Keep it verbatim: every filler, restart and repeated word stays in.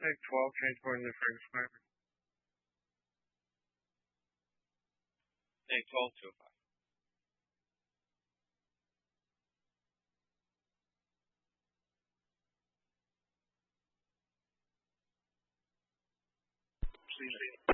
Like twelve transporting the fire department. Take twelve to five. Please.